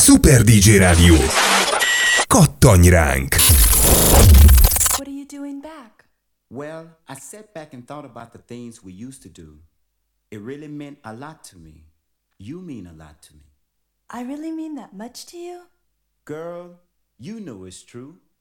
Super DJ Rádió. Kattany ránk! What are you doing back? Well, I sat back and thought about the things we used to do. It really meant a lot to me. You mean a lot to me. I really mean that much to you? Girl, you know it's true.